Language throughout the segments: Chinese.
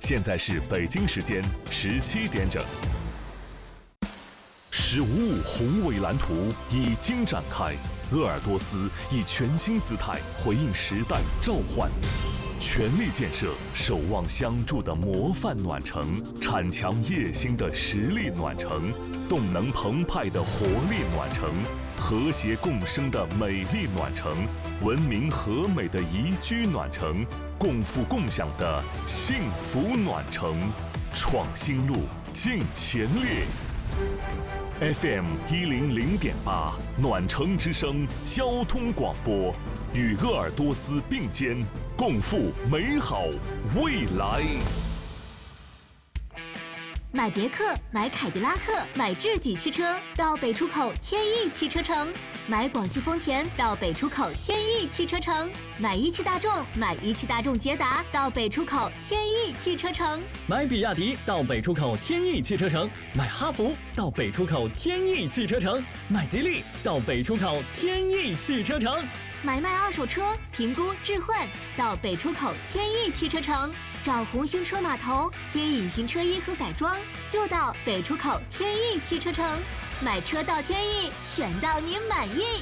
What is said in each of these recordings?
现在是北京时间17点整。15宏伟蓝图已经展开，鄂尔多斯以全新姿态回应时代召唤，全力建设守望相助的模范暖城，铲强业兴的实力暖城，动能澎湃的活力暖城，和谐共生的美丽暖城，文明和美的宜居暖城，共富共享的幸福暖城，创新路，进前列。FM 100.8暖城之声交通广播，与鄂尔多斯并肩，共赴美好未来。 买别克、买凯迪拉克、买智己汽车到北出口天翼汽车城，买广汽丰田到北出口天翼汽车城，买一汽大众、买一汽大众捷达到北出口天翼汽车城， 买比亚迪到北出口天翼汽车城，买哈弗到北出口天翼汽车城，买吉利到北出口天翼汽车城， 买卖二手车、评估置换到北出口天翼汽车城，找红星车码头贴隐形车衣和改装就到北出口天翼汽车城，买车到天翼，选到你满意。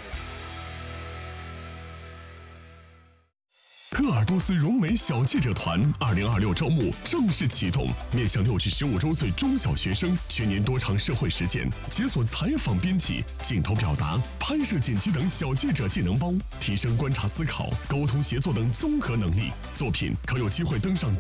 鄂尔多斯融美小记者团2026招募正式启动，面向6至15周岁中小学生，全年多场社会实践，解锁采访编辑、镜头表达、拍摄剪辑等小记者技能包，提升观察思考、沟通协作等综合能力。作品可有机会登上